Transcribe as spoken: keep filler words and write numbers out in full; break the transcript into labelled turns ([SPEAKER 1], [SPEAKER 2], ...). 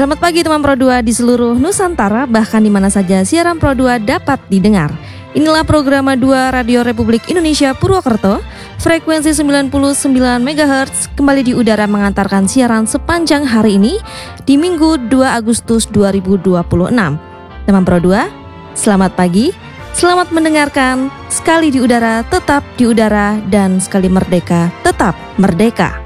[SPEAKER 1] Selamat pagi teman Pro dua di seluruh Nusantara, bahkan di mana saja siaran Pro dua dapat didengar. Inilah program dua Radio Republik Indonesia Purwokerto, frekuensi sembilan puluh sembilan megahertz, kembali di udara mengantarkan siaran sepanjang hari ini di Minggu dua Agustus dua ribu dua puluh enam. Teman Pro dua, selamat pagi, selamat mendengarkan, sekali di udara tetap di udara, dan sekali merdeka tetap merdeka.